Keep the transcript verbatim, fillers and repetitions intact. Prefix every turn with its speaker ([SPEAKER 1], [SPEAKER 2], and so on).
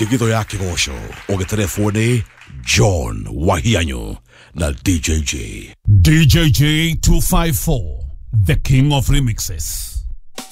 [SPEAKER 1] Kikito ya Kigosho, o telefone John Wahianyo na D J J.
[SPEAKER 2] D J J two five four, the king of remixes.